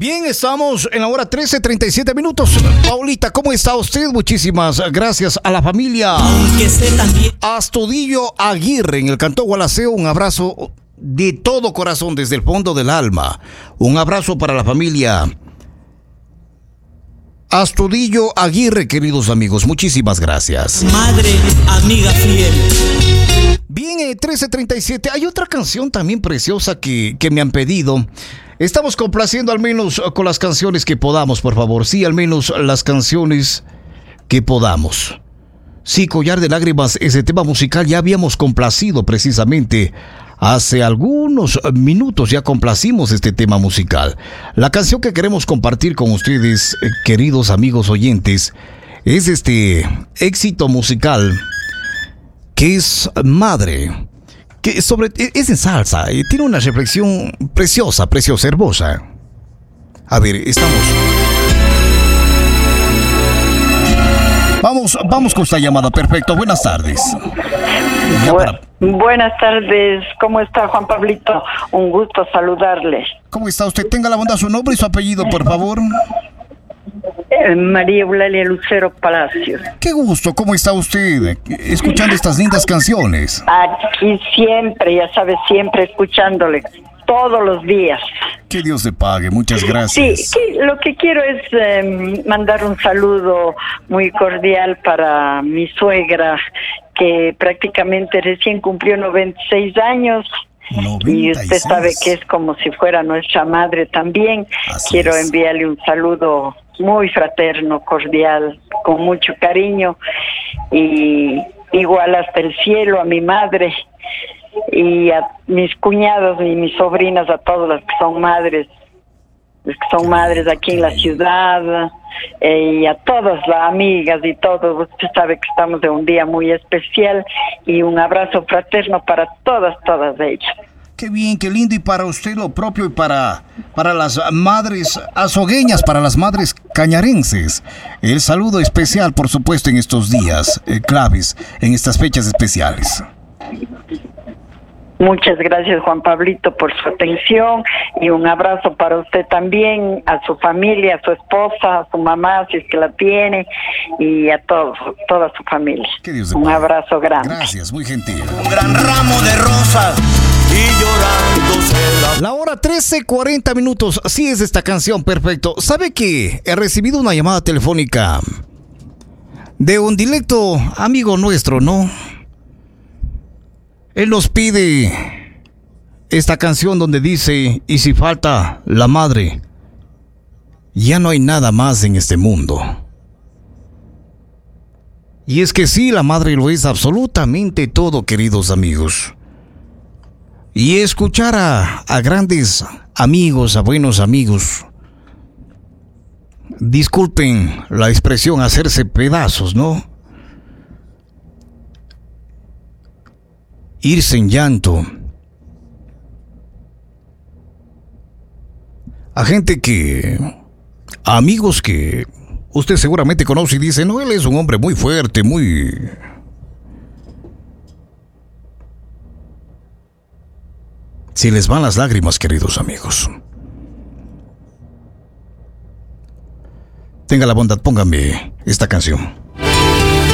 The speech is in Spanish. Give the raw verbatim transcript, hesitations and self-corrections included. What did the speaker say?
Bien, estamos en la hora trece, treinta y siete minutos. Paulita, ¿cómo está usted? Muchísimas gracias a la familia Astudillo Aguirre en el Cantón Gualaceo. Un abrazo de todo corazón desde el fondo del alma. Un abrazo para la familia Astudillo Aguirre, queridos amigos. Muchísimas gracias. Madre, amiga fiel. Bien, eh, trece treinta y siete. Hay otra canción también preciosa que, que me han pedido. Estamos complaciendo al menos con las canciones que podamos, por favor. Sí, al menos las canciones que podamos. Sí, Collar de Lágrimas, ese tema musical ya habíamos complacido precisamente. Hace algunos minutos ya complacimos este tema musical. La canción que queremos compartir con ustedes, eh, queridos amigos oyentes, es este éxito musical que es Madre. Que sobre, es en salsa y tiene una reflexión preciosa, preciosa, hermosa. A ver, estamos. Vamos, vamos con esta llamada. Perfecto, buenas tardes. Bu para... Buenas tardes, ¿cómo está Juan Pablito? Un gusto saludarle. ¿Cómo está usted? Tenga la bondad su nombre y su apellido, por favor. Eh, María Eulalia Lucero Palacios. Qué gusto, ¿cómo está usted? Escuchando estas lindas canciones. Aquí siempre, ya sabes, siempre escuchándole, todos los días. Que Dios te pague, muchas gracias. Sí, sí, lo que quiero es eh, mandar un saludo muy cordial para mi suegra, que prácticamente recién cumplió noventa y seis años. noventa y seis. Y usted sabe que es como si fuera nuestra madre también. Así Quiero es. enviarle un saludo muy fraterno, cordial, con mucho cariño, y igual hasta el cielo a mi madre y a mis cuñados y mis sobrinas, a todas las que son madres, las que son madres aquí en la ciudad, eh, y a todas las amigas y todos. Usted sabe que estamos de un día muy especial, y un abrazo fraterno para todas, todas ellas. Qué bien, qué lindo, y para usted lo propio, y para, para las madres azogueñas, para las madres cañarenses. El saludo especial, por supuesto, en estos días eh, claves, en estas fechas especiales. Muchas gracias, Juan Pablito, por su atención, y un abrazo para usted también, a su familia, a su esposa, a su mamá, si es que la tiene, y a todos, toda su familia. Que Dios un abrazo grande. Gracias, muy gentil. Un gran ramo de rosas y llorando se la... La hora trece, cuarenta minutos. Sí, es esta canción, perfecto. ¿Sabe que he recibido una llamada telefónica de un directo amigo nuestro, no? Él nos pide esta canción donde dice: y si falta la madre, ya no hay nada más en este mundo. Y es que sí, la madre lo es absolutamente todo, queridos amigos. Y escuchar a, a grandes amigos, a buenos amigos, disculpen la expresión, hacerse pedazos, ¿no? Irse en llanto. A gente que... A amigos que usted seguramente conoce y dice: no, él es un hombre muy fuerte, muy... Se les van las lágrimas, queridos amigos. Tenga la bondad, póngame esta canción.